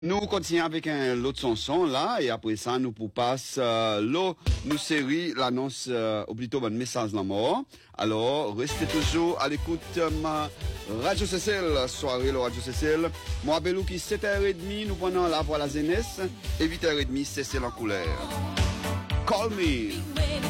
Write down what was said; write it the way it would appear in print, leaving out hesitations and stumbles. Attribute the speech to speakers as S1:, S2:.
S1: Nous continuons avec l'autre chanson là et après ça nous pour passer nous série l'annonce ou plutôt un message la mort. Alors restez toujours à l'écoute Radio CCL soirée le Radio CCL. Moi Belou qui 7h30 nous prenons la voix la jeunesse et 8h30 c'est la couleur. Call me.